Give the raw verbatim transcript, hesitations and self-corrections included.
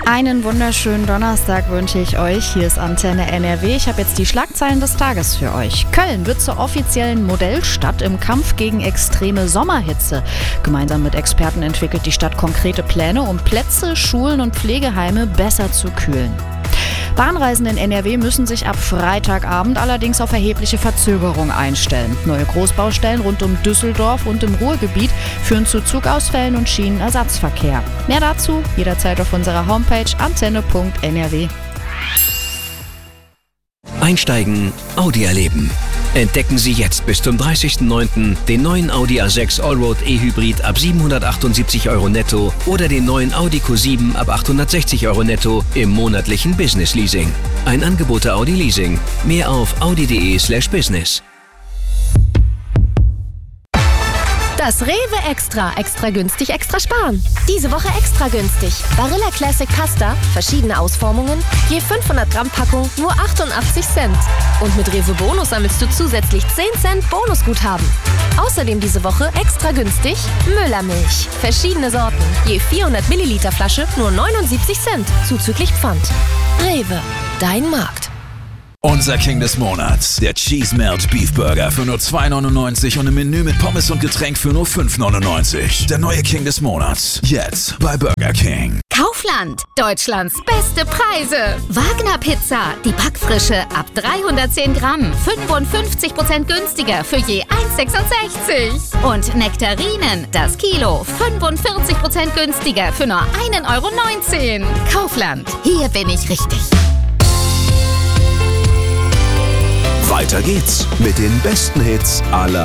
Einen wunderschönen Donnerstag wünsche ich euch. Hier ist Antenne N R W. Ich habe jetzt die Schlagzeilen des Tages für euch. Köln wird zur offiziellen Modellstadt im Kampf gegen extreme Sommerhitze. Gemeinsam mit Experten entwickelt die Stadt konkrete Pläne, um Plätze, Schulen und Pflegeheime besser zu kühlen. Bahnreisende in N R W müssen sich ab Freitagabend allerdings auf erhebliche Verzögerung einstellen. Neue Großbaustellen rund um Düsseldorf und im Ruhrgebiet führen zu Zugausfällen und Schienenersatzverkehr. Mehr dazu jederzeit auf unserer Homepage antenne punkt n r w. Einsteigen, Audi erleben. Entdecken Sie jetzt bis zum dreißigsten neunten den neuen Audi A sechs Allroad E-Hybrid ab siebenhundertachtundsiebzig Euro netto oder den neuen Audi Q sieben ab achthundertsechzig Euro netto im monatlichen Business Leasing. Ein Angebot der Audi Leasing. Mehr auf audi punkt de slash business. Das Rewe Extra. Extra günstig, extra sparen. Diese Woche extra günstig. Barilla Classic Pasta, verschiedene Ausformungen, je fünfhundert Gramm Packung, nur achtundachtzig Cent. Und mit Rewe Bonus sammelst du zusätzlich zehn Cent Bonusguthaben. Außerdem diese Woche extra günstig Müllermilch. Verschiedene Sorten, je vierhundert Milliliter Flasche, nur neunundsiebzig Cent, zuzüglich Pfand. Rewe, dein Markt. Unser King des Monats, der Cheese Melt Beef Burger für nur zwei neunundneunzig und im Menü mit Pommes und Getränk für nur fünf neunundneunzig. Der neue King des Monats, jetzt bei Burger King. Kaufland, Deutschlands beste Preise. Wagner Pizza, die Backfrische ab dreihundertzehn Gramm, fünfundfünfzig Prozent günstiger für je eins sechsundsechzig. Und Nektarinen, das Kilo, fünfundvierzig Prozent günstiger für nur ein Euro neunzehn. Kaufland, hier bin ich richtig. Weiter geht's mit den besten Hits aller